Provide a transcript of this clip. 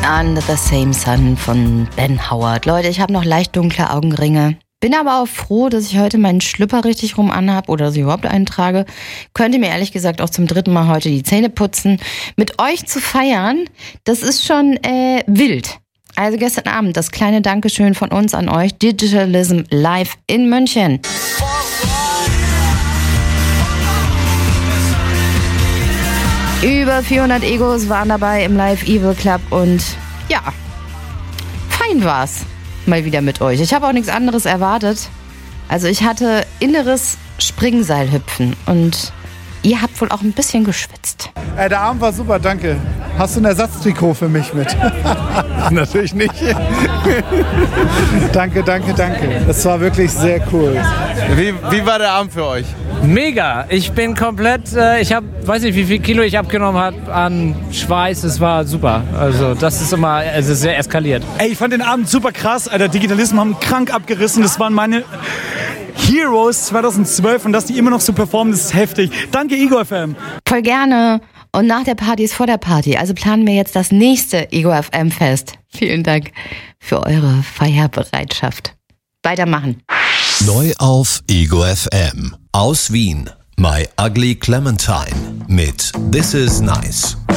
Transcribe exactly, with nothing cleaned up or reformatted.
Under the Same Sun von Ben Howard. Leute, ich habe noch leicht dunkle Augenringe. Bin aber auch froh, dass ich heute meinen Schlüpper richtig rum anhab oder dass ich überhaupt einen trage. Könnte mir ehrlich gesagt auch zum dritten Mal heute die Zähne putzen. Mit euch zu feiern, das ist schon äh, wild. Also gestern Abend das kleine Dankeschön von uns an euch. Digitalism live in München. Über vierhundert Egos waren dabei im Live Evil Club und ja, fein war's mal wieder mit euch. Ich habe auch nichts anderes erwartet. Also ich hatte inneres Springseilhüpfen und ihr habt wohl auch ein bisschen geschwitzt. Äh, der Abend war super, danke. Hast du ein Ersatztrikot für mich mit? Natürlich nicht. Danke, danke, danke. Es war wirklich sehr cool. Wie, wie war der Abend für euch? Mega. Ich bin komplett, äh, ich habe, weiß nicht, wie viel Kilo ich abgenommen habe an Schweiß. Es war super. Also das ist immer, es ist sehr eskaliert. Ey, ich fand den Abend super krass. Alter, Digitalism haben krank abgerissen. Das waren meine Heroes zweitausendzwölf und dass die immer noch so performen, das ist heftig. Danke, Ego F M. Voll gerne. Und nach der Party ist vor der Party. Also planen wir jetzt das nächste Ego F M Fest. Vielen Dank für eure Feierbereitschaft. Weitermachen. Neu auf Ego F M. Aus Wien. My Ugly Clementine mit This Is Nice.